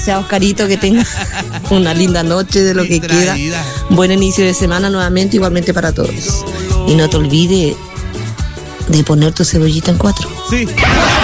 Sea Oscarito, que tenga una linda noche de lo que queda. Buen inicio de semana nuevamente, igualmente para todos. Y no te olvides de poner tu cebollita en 4. Sí.